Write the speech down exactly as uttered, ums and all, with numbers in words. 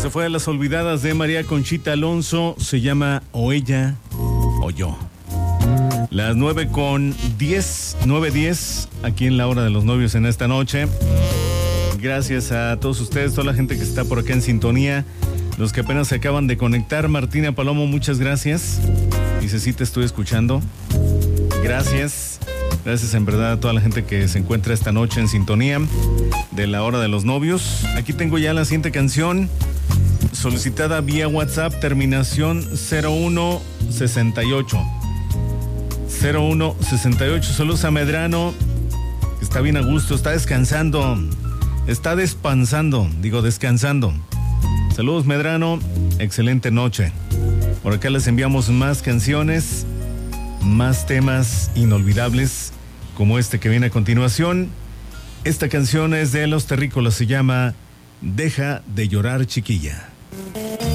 Esa fue de Las Olvidadas de María Conchita Alonso. Se llama O Ella o Yo. Las nueve con diez, nueve diez, aquí en la hora de los novios en esta noche. Gracias a todos ustedes, toda la gente que está por acá en sintonía, los que apenas se acaban de conectar. Martina Palomo, muchas gracias. Dice, sí te estoy escuchando. Gracias. Gracias en verdad a toda la gente que se encuentra esta noche en sintonía de la hora de los novios. Aquí tengo ya la siguiente canción, solicitada vía WhatsApp, terminación cero uno sesenta y ocho. cero uno sesenta y ocho. Saludos a Medrano, que está bien a gusto, está descansando, está despansando, digo descansando. Saludos Medrano, excelente noche. Por acá les enviamos más canciones, más temas inolvidables como este que viene a continuación. Esta canción es de Los Terrícolas, se llama Deja de llorar, chiquilla.